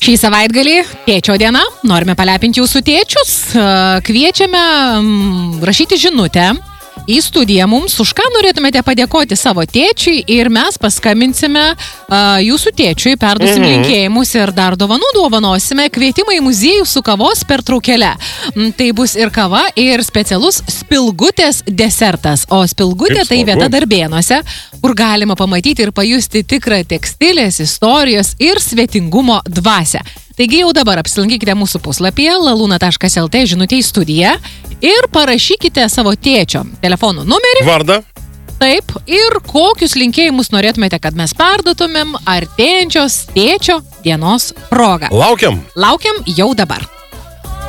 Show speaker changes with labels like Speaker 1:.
Speaker 1: Šį savaitgalį tėčio diena, norime palepinti jūsų tėčius, kviečiame rašyti žinutę į studiją mums, už ką norėtumėte padėkoti savo tėčiui ir mes paskambinsime jūsų tėčiui, perduosim linkėjimus ir dar dovanosime kvietimą į muziejų su kavos pertraukėle. Tai bus ir kava, ir specialus Spilgutės desertas, o Spilgutė tai vieta Darbėnuose, kur galima pamatyti ir pajusti tikrą tekstilės, istorijos ir svetingumo dvasią. Taigi jau dabar apsilankykite mūsų puslapyje laluna.lt žinutė į studiją ir parašykite savo tėčio telefonų numerį.
Speaker 2: Vardą.
Speaker 1: Taip, ir kokius linkėjimus norėtumėte, kad mes perduotumėm artėjančios tėčio dienos progą.
Speaker 2: Laukiam
Speaker 1: Laukiam jau dabar.